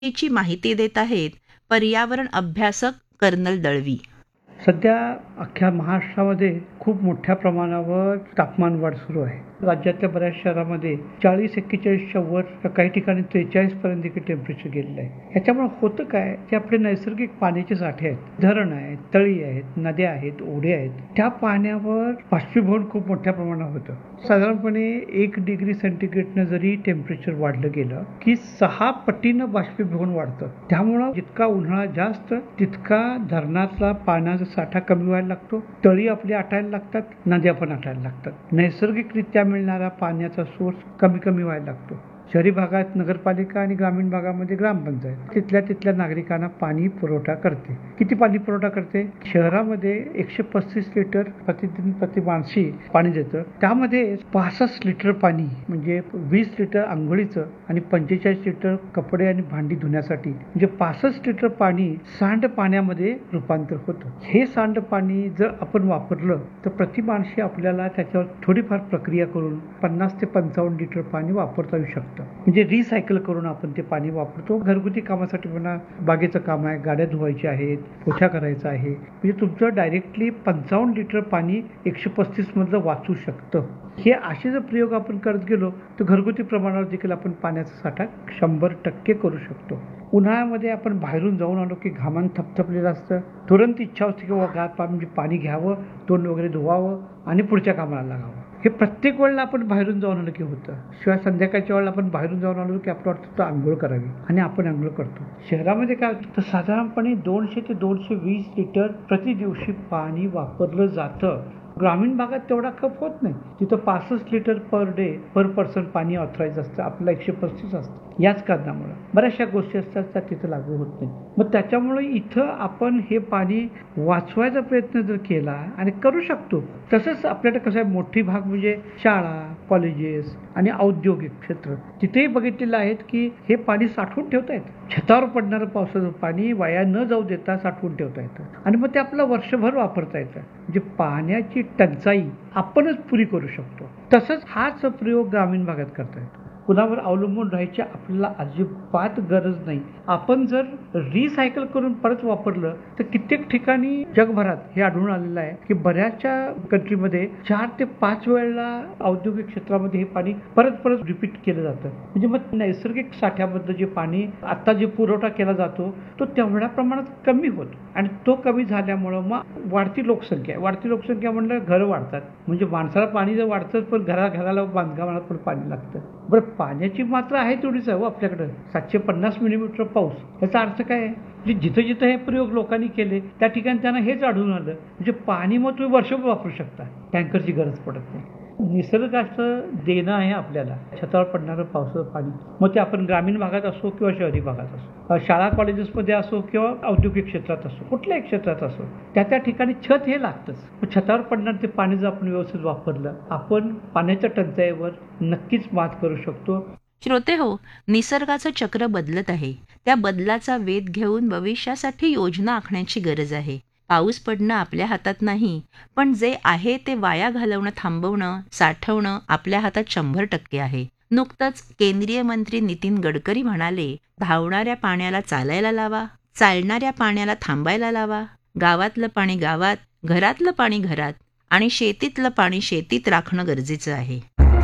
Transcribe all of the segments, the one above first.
याची माहिती देत आहेत पर्यावरण अभ्यासक कर्नल दळवी. सध्या अख्ख्या महाराष्ट्रामध्ये खूप मोठ्या प्रमाणावर तापमान वाढ सुरू आहे. राज्यातल्या बऱ्याच शहरामध्ये 40-41च्या वर तर काही ठिकाणी 43 पर्यंत टेम्परेचर गेलेलं आहे. ह्याच्यामुळे होतं काय, जे आपले नैसर्गिक पाण्याचे साठे आहेत, धरण आहेत, तळी आहेत, नद्या आहेत, ओढे आहेत, त्या पाण्यावर बाष्पीभवन खूप मोठ्या प्रमाणात होतं. साधारणपणे 1 डिग्री सेंटीग्रेडनं जरी टेम्परेचर वाढलं गेलं की 6 पटीनं बाष्पीभवन वाढतं. त्यामुळं जितका उन्हाळा जास्त तितका धरणातला पाण्याचा साठा कमी व्हायला लागतो, तळी आपली आटायला लागतात, नद्या पण आटायला लागतात. नैसर्गिकरित्या मिळणारा पाण्याचा सोर्स कमी व्हायला लागतो. शहरी भागात नगरपालिका आणि ग्रामीण भागामध्ये ग्रामपंचायत तिथल्या नागरिकांना पाणी पुरवठा करते. किती पाणी पुरवठा करते? शहरामध्ये 135 लिटर प्रतिदिन प्रति माणशी पाणी देतं. त्यामध्ये 65 लिटर पाणी म्हणजे 20 लिटर आंघोळीचं आणि 45 लिटर कपडे आणि भांडी धुण्यासाठी, म्हणजे 65 लिटर पाणी सांड पाण्यामध्ये रूपांतर होतं. हे सांड पाणी जर आपण वापरलं तर प्रति माणशी आपल्याला त्याच्यावर थोडीफार प्रक्रिया करून 50 ते 55 लिटर पाणी वापरता येऊ शकतं. म्हणजे रिसायकल करून आपण ते पाणी वापरतो. घरगुती कामासाठी म्हणा, बागेचं काम आहे, गाड्या धुवायच्या आहेत, पोछा करायचा आहे, म्हणजे तुमचं डायरेक्टली 55 लिटर पाणी 135 मधलं वाचू शकतं. हे असे जर प्रयोग आपण करत गेलो तर घरगुती प्रमाणावर देखील आपण पाण्याचा साठा 100% करू शकतो. उन्हाळ्यामध्ये आपण बाहेरून जाऊन आलो की घामान थपथपलेलं असतं, तुरंत इच्छा होती की गार म्हणजे पाणी घ्यावं, तोंड वगैरे धुवावं आणि पुढच्या कामाला लागावं. हे प्रत्येक वेळेला आपण बाहेरून जाऊन आलो की होतं. शिवाय संध्याकाळच्या वेळेला आपण बाहेरून जाऊन आलो की आपलं वाटतं तर आंघोळ करावी आणि आपण आंघोळ करतो. शहरामध्ये काय होतं तर साधारणपणे 200 ते 220 लिटर प्रति दिवशी पाणी वापरलं जातं. ग्रामीण भागात तेवढा खप होत नाही. तिथं 65 लिटर पर डे पर पर्सन पाणी ऑथराईज असतं, आपल्याला 135 असतं. याच कारणामुळे बऱ्याचशा गोष्टी असतात त्या तिथं लागू होत नाही. मग त्याच्यामुळे इथं आपण हे पाणी वाचवायचा प्रयत्न जर केला आणि करू शकतो. तसंच आपल्याकडे कसं आहे, मोठी भाग म्हणजे शाळा, कॉलेजेस आणि औद्योगिक क्षेत्र, तिथेही बघितलेलं आहे की हे पाणी साठवून ठेवता येतं. छतावर पडणारं पावसाचं पाणी वाया न जाऊ देता साठवून ठेवता येतं आणि मग ते आपलं वर्षभर वापरता येतं. म्हणजे पाण्याची टंचाई आपणच पुरी करू शकतो. तसंच हाच प्रयोग ग्रामीण भागात करता येतो. कुणावर अवलंबून राहायची आपल्याला अजिबात गरज नाही. आपण जर रिसायकल करून परत वापरलं तर कित्येक ठिकाणी जगभरात हे आढळून आलेलं आहे की बऱ्याचशा कंट्रीमध्ये 4 ते 5 वेळेला औद्योगिक क्षेत्रामध्ये हे पाणी परत रिपीट केलं जातं. म्हणजे मग नैसर्गिक साठ्यामधलं जे पाणी आता जे पुरवठा केला जातो तो तेवढ्या प्रमाणात कमी होतो आणि तो कमी झाल्यामुळं मग वाढती लोकसंख्या म्हणलं घरं वाढतात. म्हणजे माणसाला पाणी जर वाढतं पण घराला बांधकामाला पण पाणी लागतं. बरं, पाण्याची मात्रा आहे तेवढीच आहे आपल्याकडं 750 मिलीमीटर पाऊस. याचा अर्थ काय आहे, जिथं हे प्रयोग लोकांनी केले त्या ठिकाणी त्यांना हेच आढळून आलं. म्हणजे पाणी मग तुम्ही वर्षभर वापरू शकता, टँकरची गरज पडत नाही. निसर्गाचं देणं आहे आपल्याला छतावर पडणारं पावसाचं पाणी. मग ते आपण ग्रामीण भागात असो किंवा शहरी भागात असो, शाळा कॉलेजेसमध्ये असो किंवा औद्योगिक क्षेत्रात असो, कुठल्याही क्षेत्रात असो, त्या ठिकाणी छत हे लागतंच. मग छतावर पडणार ते पाणी जर आपण व्यवस्थित वापरलं, आपण पाण्याच्या टंचाईवर नक्कीच मात करू शकतो. श्रोते हो, निसर्गाचं चक्र बदलत आहे. त्या बदलाचा वेध घेऊन भविष्यासाठी योजना आखण्याची गरज आहे. पाऊस पडणं आपल्या हातात नाही, पण जे आहे ते वाया घालवणं थांबवणं, साठवणं आपल्या हातात 100% आहे. नुकतंच केंद्रीय मंत्री नितीन गडकरी म्हणाले, धावणाऱ्या पाण्याला चालायला लावा, चालणाऱ्या पाण्याला थांबायला लावा, गावातलं पाणी गावात, घरातलं पाणी घरात आणि शेतीतलं पाणी शेतीत राखणं गरजेचं आहे.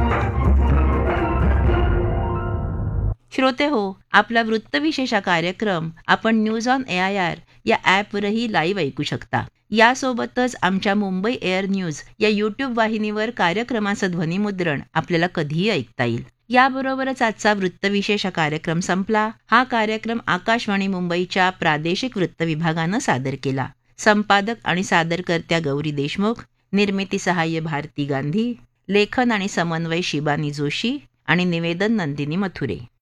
श्रोते हो, आपला वृत्तविशेष कार्यक्रम आपण न्यूज ऑन AIR या ॲपवरही लाईव्ह ऐकू शकता. यासोबतच आमच्या मुंबई एअर न्यूज या YouTube वाहिनीवर कार्यक्रमाचं ध्वनिमुद्रण आपल्याला कधीही ऐकता येईल. याबरोबरच आजचा वृत्तविशेष कार्यक्रम संपला. हा कार्यक्रम आकाशवाणी मुंबईच्या प्रादेशिक वृत्त विभागानं सादर केला. संपादक आणि सादरकर्त्या गौरी देशमुख, निर्मिती सहाय्य भारती गांधी, लेखन आणि समन्वय शिबानी जोशी आणि निवेदन नंदिनी मथुरे.